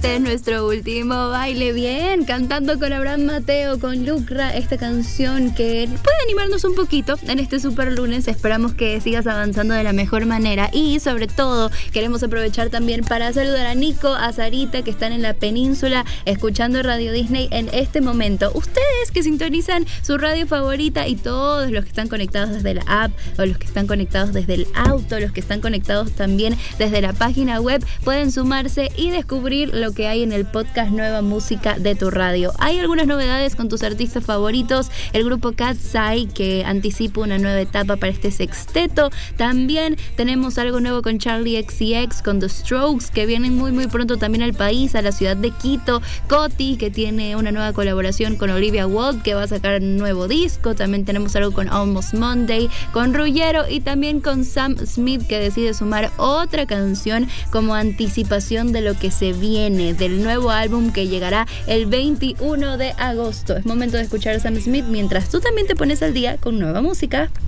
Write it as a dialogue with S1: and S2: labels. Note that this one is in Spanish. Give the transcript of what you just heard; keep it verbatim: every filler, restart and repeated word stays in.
S1: Este es nuestro último baile. Bien, cantando con Abraham Mateo, con Lucra, esta canción que puede animarnos un poquito en este super lunes. Esperamos que sigas avanzando de la mejor manera y sobre todo queremos aprovechar también para saludar a Nico, a Sarita, que están en la península escuchando Radio Disney en este momento. Ustedes que sintonizan su radio favorita y todos los que están conectados desde la app o los que están conectados desde el auto, los que están conectados también desde la página web, pueden sumarse y descubrir lo que hay en el podcast Nueva Música de tu Radio. Hay algunas novedades con tus artistas favoritos, el grupo Katseye, que anticipa una nueva etapa para este sexteto. También tenemos algo nuevo con Charlie X C X, con The Strokes, que vienen muy muy pronto también al país, a la ciudad de Quito. Coti, que tiene una nueva colaboración con Olivia Wilde, que va a sacar un nuevo disco. También tenemos algo con Almost Monday, con Ruggiero y también con Sam Smith, que decide sumar otra canción como anticipación de lo que se viene, del nuevo álbum que llegará el veintiuno de agosto. Es momento de escuchar a Sam Smith mientras tú también te pones al día con nueva música.